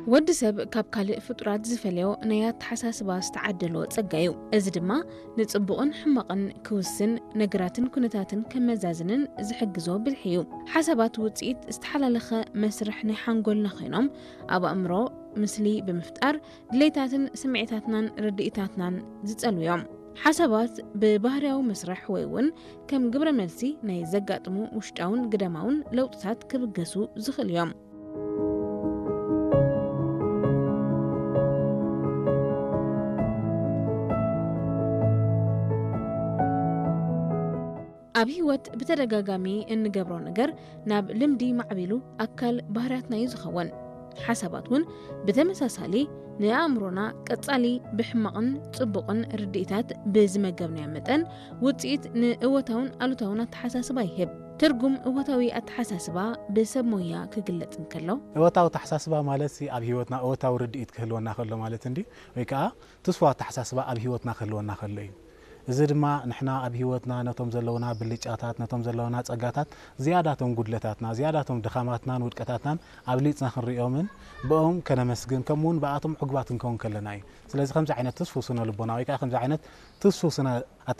ود سب كاب كالئ فطرات زفليو نيات حساسبا استعدلو ጸጋዩ እዚ ድማ ንጽቡቕን ሕማቕን ክውስን ነገራትን ኩነታትን ከመዛዝንን ዝሕግዞ ብልሕዩ ሓሳባት ውጽኢት ዝተሓላለኸ መስርሕ ናይ ሓንጎልና ኮይኖም ኣብ ኣእምሮ ምስሊ ብምፍጣር ድሌታትን ስምዒታትናን ርድኢታትናን ዝጸልዮም ሓሳባት ብባህርያዊ መስርሕ ወይ እውን ከም ግብረ መልሲ ናይ ዘጋጥሙ ውሽጣውን ግደማውን ለውጥታት ክብገሱ ዝኽእሉ እዮም ኣብ ህይወት በተደጋጋሚ እንገብሮ ነገር ናብ ልምዲ ማዕቢሉ አካል ባህሪያትና ይዝኸውን ሓሳባት ውን በተመሳሳሊ ንኣእምሮና ቀጻሊ ብሕማቕን ጽቡቕን ርድኢታት ብዝመገብና መጠን ውጽኢት ንእወታውን ኣሉታውን ኣተሓሳስባ ይህብ ትርጉም እወታዊ ኣተሓሳስባ በሰብ ሞያ ክግለጽ እንከሎ እወታዊ ኣተሓሳስባ ማለት ኣብ ህይወትና እወታዊ ርድኢት ክህልወና ከሎ ማለት እንዲ ወይ ከዓ ተስፋ ኣተሓሳስባ ኣብ ህይወትና ክህልወና ከሎ እዩ እዚ ድማ ንሕና ኣብ ህይወትና ነቶም ዘለውና ብልጫታት ነቶም ዘለውና ጸጋታት ዝያዳቶም ጉድለታትና ዝያዳቶም ድኻማትናን ውድቀታትናን ኣብ ሊጽና ክንሪኦምን በኦም ከነመስግን ከምውን በኣቶም ዕግባት ክንከውን ከለና እዩ ስለዚ ከምዚ ዓይነት ተስፉ ስነ ልቦና ወይ ከዓ ከምዚ ዓይነት ተስፉ ስነ